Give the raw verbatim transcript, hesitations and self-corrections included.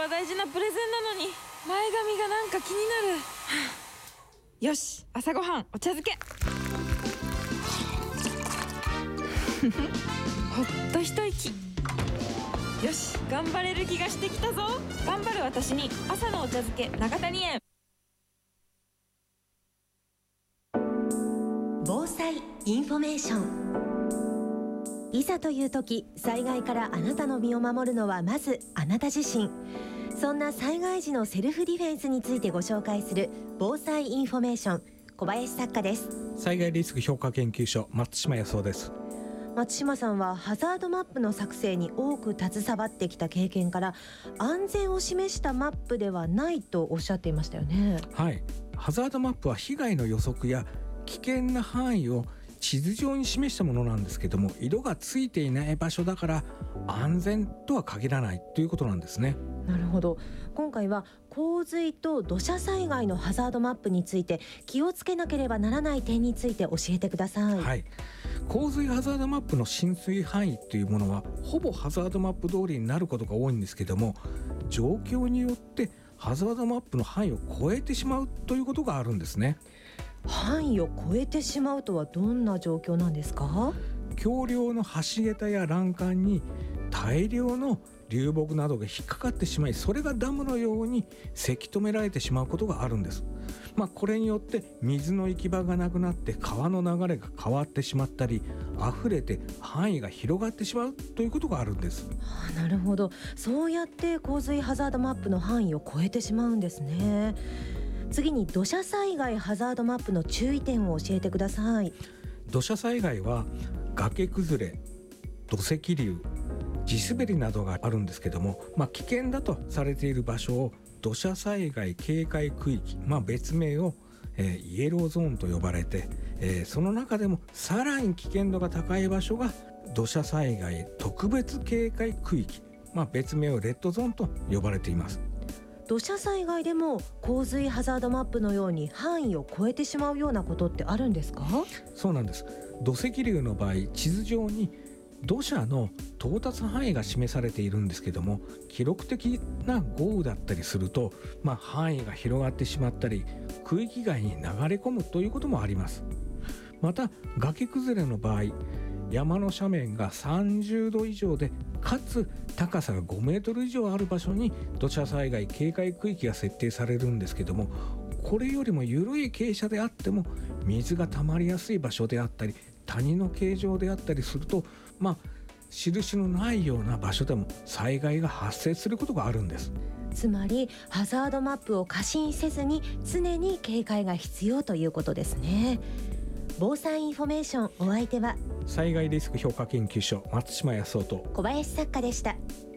は大事なプレゼンなのに前髪がなんか気になる。よし、朝ごはんお茶漬けほっと一息。よし、頑張れる気がしてきたぞ。頑張る私に朝のお茶漬け長谷園。 防災インフォメーション。いざという時、災害からあなたの身を守るのはまずあなた自身。そんな災害時のセルフディフェンスについてご紹介する防災インフォメーション、小林作家です。 災害リスク評価研究所、松島康夫です。 松島さんはハザードマップの作成に多く携わってきた経験から、安全を示したマップではないとおっしゃっていましたよね。 はい、ハザードマップは被害の予測や危険な範囲を地図上に示したものなんですけども、色がついていない場所だから安全とは限らないということなんですね。 なるほど。今回は洪水と土砂災害のハザードマップについて、気をつけなければならない点について教えてください。 はい、洪水ハザードマップの浸水範囲というものはほぼハザードマップ通りになることが多いんですけども、状況によってハザードマップの範囲を超えてしまうということがあるんですね。 範囲を超えてしまうとはどんな状況なんですか？ 橋梁の橋桁や欄干に大量の流木などが引っかかってしまい、それがダムのようにせき止められてしまうことがあるんです。まあ、これによって水の行き場がなくなって川の流れが変わってしまったり、溢れて範囲が広がってしまうということがあるんです。 はあ、なるほど。そうやって洪水ハザードマップの範囲を超えてしまうんですね。次に土砂災害ハザードマップの注意点を教えてください。 土砂災害は崖崩れ、土石流、地滑りなどがあるんですけども、まあ、危険だとされている場所を土砂災害警戒区域、まあ、別名を、えー、イエローゾーンと呼ばれて、えー、その中でもさらに危険度が高い場所が土砂災害特別警戒区域、まあ、別名をレッドゾーンと呼ばれています。 土砂災害でも洪水ハザードマップのように範囲を超えてしまうようなことってあるんですか？ そうなんです。土石流の場合、地図上に土砂の到達範囲が示されているんですけども、記録的な豪雨だったりすると、まあ、範囲が広がってしまったり区域外に流れ込むということもあります。また崖崩れの場合、山の斜面がさんじゅうど以上でかつ高さがごメートル以上ある場所に土砂災害警戒区域が設定されるんですけども、これよりも緩い傾斜であっても水が溜まりやすい場所であったり谷の形状であったりすると、まあ印のないような場所でも災害が発生することがあるんです。 つまりハザードマップを過信せずに常に警戒が必要ということですね。防災インフォメーション、お相手は災害リスク評価研究所、松島康夫と小林作家でした。